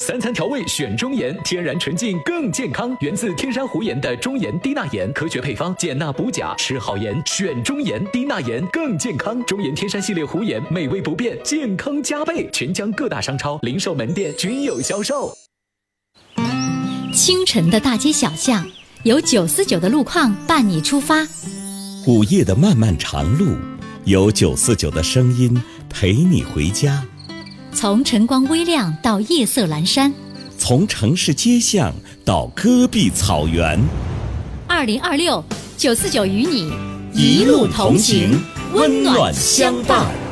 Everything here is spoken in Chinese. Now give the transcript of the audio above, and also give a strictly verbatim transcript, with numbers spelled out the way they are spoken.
三餐调味选中盐，天然纯净更健康，源自天山湖盐的中盐低钠盐，科学配方，减钠补钾，吃好盐选中盐，低钠盐更健康。中盐天山系列湖盐，美味不变，健康加倍，全疆各大商超、零售门店均有销售。 清晨的大街小巷，有九四九的路况伴你出发； 午夜的漫漫长路，有九四九的声音陪你回家。 从晨光微亮到夜色阑珊， 从城市街巷到戈壁草原。 二零二六九四九与你一路同行，温暖相伴。